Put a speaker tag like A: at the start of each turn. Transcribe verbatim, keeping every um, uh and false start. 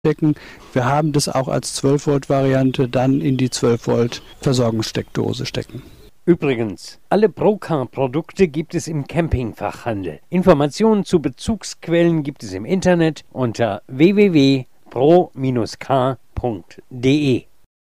A: stecken. Wir haben das auch als zwölf Volt Variante dann in die zwölf Volt Versorgungssteckdose stecken.
B: Übrigens, alle Procar-Produkte gibt es im Campingfachhandel. Informationen zu Bezugsquellen gibt es im Internet unter w w w punkt pro Bindestrich k punkt d e.